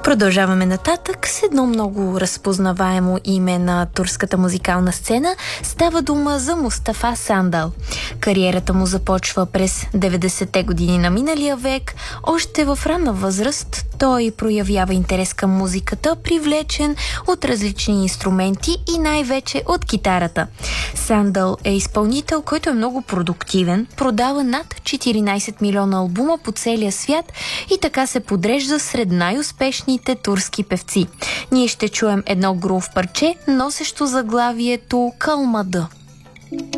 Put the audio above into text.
Продължаваме нататък с едно много разпознаваемо име на турската музикална сцена. Става дума за Мустафа Сандал. Кариерата му започва през 90-те години на миналия век. Още в ранна възраст той проявява интерес към музиката, привлечен от различни инструменти и най-вече от китарата. Сандал е изпълнител, който е много продуктивен, продава над 14 милиона албума по целия свят и така се подрежда сред най-успешните турски певци. Ние ще чуем едно грув парче, носещо заглавието Калмады.